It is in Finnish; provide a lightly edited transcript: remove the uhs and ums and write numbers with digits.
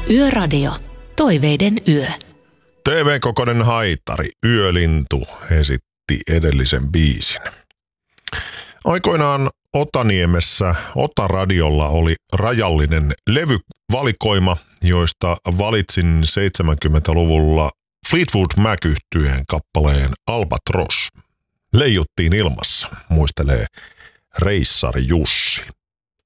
Yöradio. Toiveiden yö. TV-kokoinen haitari, Yölintu, esitti edellisen biisin. Aikoinaan Otaniemessä Otaradiolla oli rajallinen levyvalikoima, joista valitsin 70-luvulla Fleetwood Mac-yhtyeen kappaleen Albatross. Leijuttiin ilmassa, muistelee reissari Jussi.